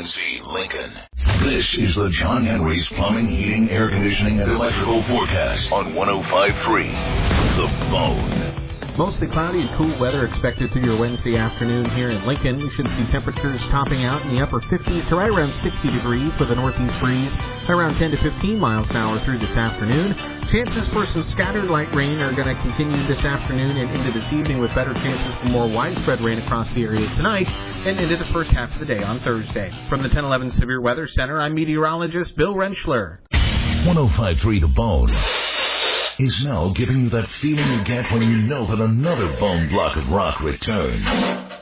UNC Lincoln. This is the John Henry's Plumbing, Heating, Air Conditioning, and Electrical Forecast on 105.3 The Bone. Mostly cloudy and cool weather expected through your Wednesday afternoon here in Lincoln. We should see temperatures topping out in the upper 50s to right around 60 degrees with a northeast breeze around 10 to 15 miles an hour through this afternoon. Chances for some scattered light rain are going to continue this afternoon and into this evening with better chances for more widespread rain across the area tonight and into the first half of the day on Thursday. From the 1011 Severe Weather Center, I'm meteorologist Bill Rentschler. 105.3 The Bone is now giving you that feeling you get when you know that another bone block of rock returns.